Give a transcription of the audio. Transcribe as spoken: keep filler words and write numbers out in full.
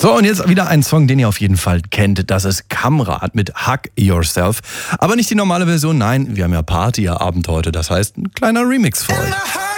So, und jetzt wieder ein Song, den ihr auf jeden Fall kennt. Das ist Kamrat mit Hug Yourself. Aber nicht die normale Version, nein, wir haben ja Partyabend heute. Das heißt, ein kleiner Remix für euch.